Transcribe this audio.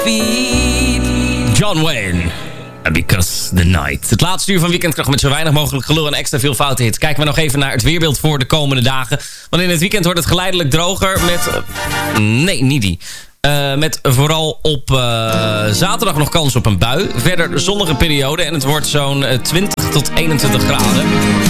John Wayne. Because the night. Het laatste uur van Weekendkracht met zo weinig mogelijk gelul en extra veel foute hits. Kijken we nog even naar het weerbeeld voor de komende dagen. Want in het weekend wordt het geleidelijk droger met... nee, niet die. Met vooral op zaterdag nog kans op een bui. Verder zonnige periode en het wordt zo'n 20 tot 21 graden.